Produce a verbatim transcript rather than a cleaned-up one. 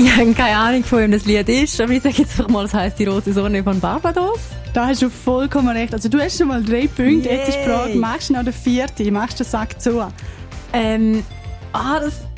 Ich habe keine Ahnung, von wem das Lied ist, aber ich sage jetzt einfach mal, es heisst «Die rote Sonne» von Barbados. Da hast du vollkommen recht. Also du hast schon mal drei Punkte. Yay. Jetzt ist die Frage, machst du noch den vierten? Machst du den Sack zu? Ähm, ah, das...